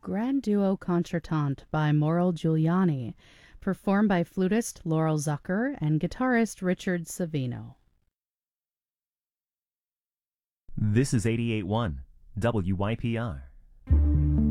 Grand Duo Concertante by Mauro Giuliani, performed by flutist Laurel Zucker and guitarist Richard Savino. This is 88.1 WYPR.